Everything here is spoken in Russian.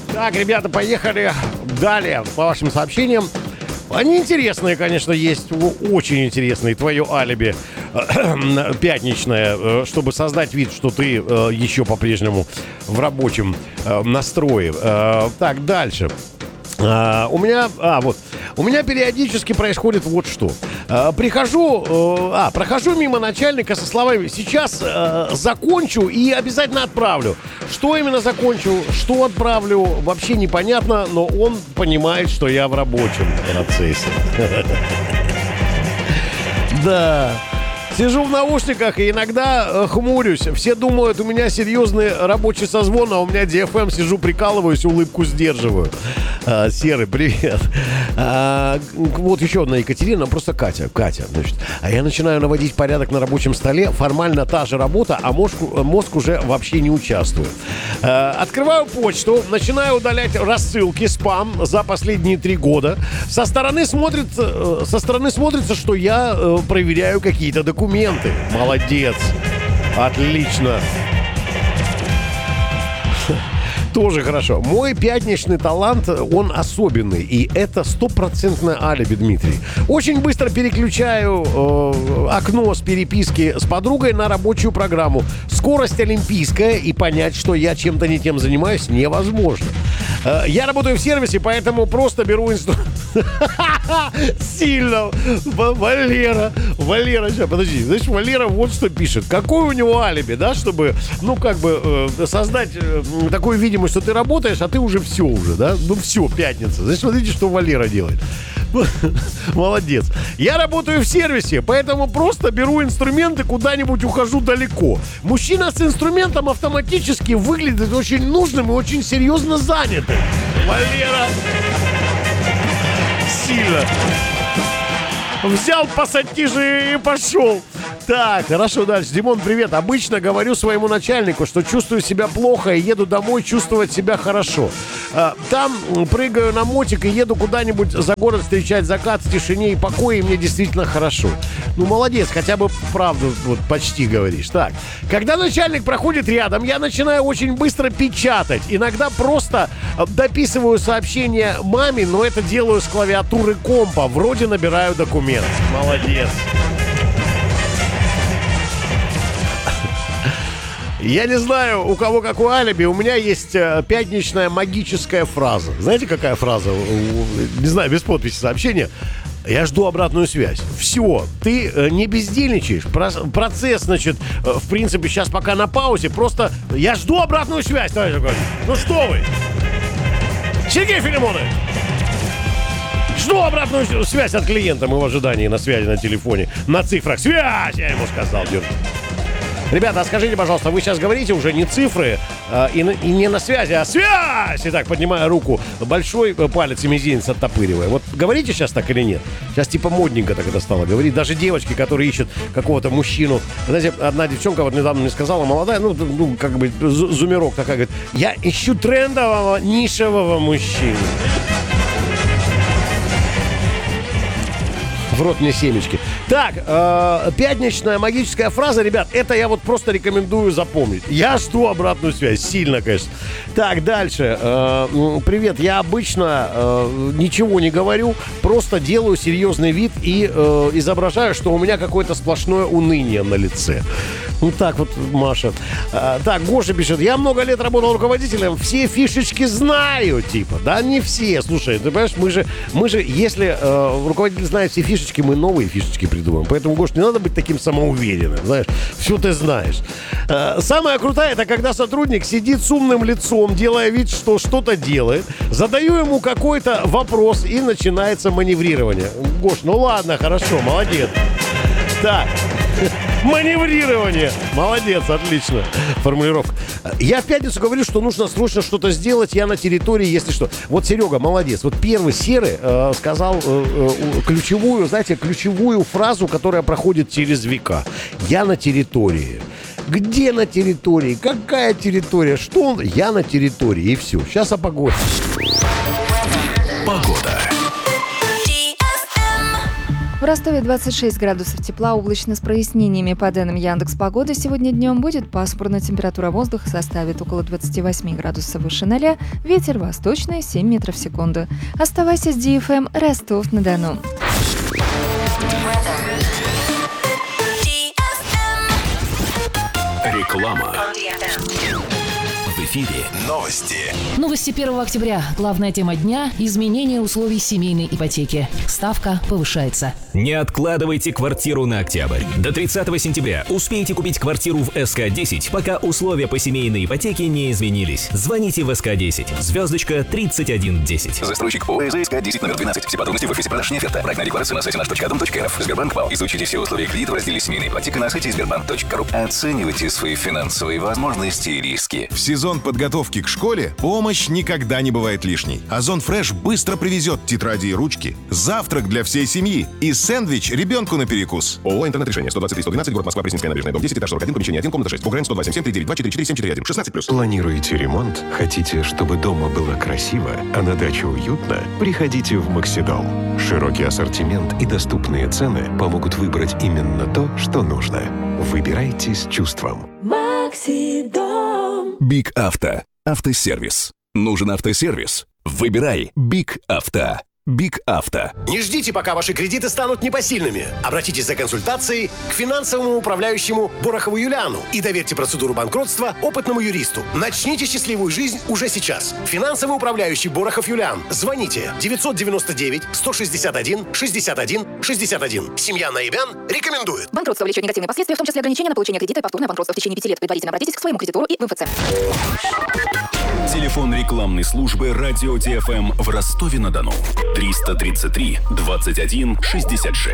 Так, ребята, поехали далее по вашим сообщениям. Они интересные, конечно, есть, очень интересные. Твое алиби пятничное, чтобы создать вид, что ты еще по-прежнему в рабочем настрое. Так, дальше. У меня периодически происходит вот что. Прохожу мимо начальника со словами: сейчас закончу и обязательно отправлю. Что именно закончу, что отправлю, вообще непонятно, но он понимает, что я в рабочем процессе. Да. Сижу в наушниках и иногда хмурюсь. Все думают, у меня серьезный рабочий созвон, а у меня DFM. Сижу, прикалываюсь, улыбку сдерживаю. Серый, привет. Вот еще одна Екатерина, просто Катя, значит. А я начинаю наводить порядок на рабочем столе. Формально та же работа, а мозг уже вообще не участвует. Открываю почту, начинаю удалять рассылки, спам за последние 3 года. Со стороны смотрится, что я проверяю какие-то документы. Молодец. Отлично. Тоже хорошо. Мой пятничный талант, он особенный. И это 100% алиби, Дмитрий. Очень быстро переключаю окно с переписки с подругой на рабочую программу. Скорость олимпийская, и понять, что я чем-то не тем занимаюсь, невозможно. Я работаю в сервисе, поэтому просто беру инструмент. Сильно. Валера, сейчас, подожди. Значит, Валера вот что пишет. Какое у него алиби, да, чтобы, создать такую видимость, что ты работаешь, а ты уже все уже, да? Ну все, пятница. Значит, смотрите, что Валера делает. Молодец. Я работаю в сервисе, поэтому просто беру инструменты, куда-нибудь ухожу далеко. Мужчина с инструментом автоматически выглядит очень нужным и очень серьезно занятым. Валера. Сильно. Взял пассатижи и пошел. Так, хорошо, дальше. Димон, привет. Обычно говорю своему начальнику, что чувствую себя плохо и еду домой чувствовать себя хорошо. Там прыгаю на мотик и еду куда-нибудь за город встречать закат в тишине и покое, и мне действительно хорошо. Ну, молодец, хотя бы правду вот почти говоришь. Так, когда начальник проходит рядом, я начинаю очень быстро печатать. Иногда просто дописываю сообщение маме, но это делаю с клавиатуры компа. Вроде набираю документ. Молодец. Я не знаю, у кого какое алиби. У меня есть пятничная магическая фраза. Знаете, какая фраза? Не знаю, без подписи сообщения. Я жду обратную связь. Все, ты не бездельничаешь. Процесс, значит, в принципе, сейчас пока на паузе. Просто я жду обратную связь. Ну что вы? Сергей Филимонович! Жду обратную связь от клиента. Мы в ожидании на связи на телефоне. На цифрах. Связь! Я ему сказал, держи. Ребята, а скажите, пожалуйста, вы сейчас говорите уже не цифры и не на связи, а связь! Итак, поднимая руку, большой палец и мизинец оттопыривая. Вот говорите сейчас так или нет? Сейчас типа модненько так это стало говорить. Даже девочки, которые ищут какого-то мужчину. Знаете, одна девчонка вот недавно мне сказала, молодая, как бы зумерок такая, говорит: я ищу трендового, нишевого мужчину. В рот мне семечки. Так, пятничная магическая фраза, ребят, это я вот просто рекомендую запомнить. Я жду обратную связь. Сильно, конечно. Так, дальше. Привет, я обычно ничего не говорю, просто делаю серьезный вид и изображаю, что у меня какое-то сплошное уныние на лице. Ну так вот, Маша. Так, Гоша пишет: я много лет работал руководителем, все фишечки знаю, типа. Да, не все. Слушай, ты понимаешь, мы же, если руководитель знает все фишечки, мы новые фишечки придумаем. Поэтому, Гош, не надо быть таким самоуверенным, знаешь. Все ты знаешь. Самое крутое, это когда сотрудник сидит с умным лицом, делая вид, что что-то делает. Задаю ему какой-то вопрос, и начинается маневрирование. Гош, ну ладно, хорошо, молодец. Так. Маневрирование. Молодец, отлично. Формулировка. Я в пятницу говорю, что нужно срочно что-то сделать. Я на территории, если что. Вот Серега, молодец. Вот первый Серый сказал ключевую фразу, которая проходит через века. Я на территории. Где на территории? Какая территория? Что он? Я на территории. И все. Сейчас о погоде. В Ростове 26 градусов тепла, облачно с прояснениями. По данным Яндекс.Погоды, сегодня днем будет пасмурно, температура воздуха составит около 28 градусов выше 0, ветер восточный 7 метров в секунду. Оставайся с DFM Ростов-на-Дону. Реклама. В эфире новости. Новости 1 октября. Главная тема дня – изменение условий семейной ипотеки. Ставка повышается. Не откладывайте квартиру на октябрь. До 30 сентября успейте купить квартиру в СК-10, пока условия по семейной ипотеке не изменились. Звоните в СК-10, звездочка 3110. Застройщик ОС СК-10 номер 12. Все подробности в офисе продаж оферта. Проектная декларация на сайте наш.дом.рф. Сбербанк ВАЛ. Изучите все условия кредита в разделе «Семейная ипотека» на сайте sberbank.ru. Оценивайте свои финансовые возможности и риски. В сезон подготовки к школе помощь никогда не бывает лишней. Озон Фреш быстро привезет тетради и ручки, завтрак для всей семьи и сэндвич ребенку на перекус. ООО «Интернет-решение», 123-112, город Москва, Пресненская набережная, дом 10, этаж 41, помещение 1, комната 6. Угрань 127-739-244-4741, 16+. Планируете ремонт? Хотите, чтобы дома было красиво, а на даче уютно? Приходите в Максидом. Широкий ассортимент и доступные цены помогут выбрать именно то, что нужно. Выбирайте с чувством. Максидом. Биг Авто. Автосервис. Нужен автосервис? Выбирай Биг Авто. Биг Авто. Не ждите, пока ваши кредиты станут непосильными. Обратитесь за консультацией к финансовому управляющему Борохову Юлиану и доверьте процедуру банкротства опытному юристу. Начните счастливую жизнь уже сейчас. Финансовый управляющий Борохов Юлиан. Звоните 999-161-61-61. Семья Наибян рекомендует. Банкротство влечет негативные последствия, в том числе ограничения на получение кредита и повторное банкротство в течение 5 лет. Предварительно обратитесь к своему кредитору и в МФЦ. Телефон рекламной службы «Радио ТФМ» в Ростове-на-Дону. 333 21 66.